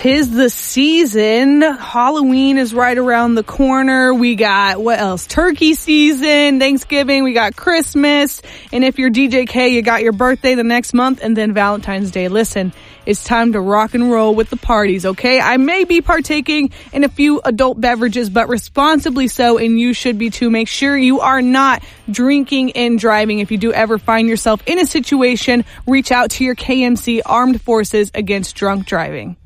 'Tis the season. Halloween is right around the corner. We got, what else? Turkey season, Thanksgiving, we got Christmas. And if you're DJK, you got your birthday the next month and then Valentine's Day. Listen, it's time to rock and roll with the parties, okay? I may be partaking in a few adult beverages, but responsibly so, and you should be too. Make sure you are not drinking and driving. If you do ever find yourself in a situation, reach out to your KMC Armed Forces Against Drunk Driving.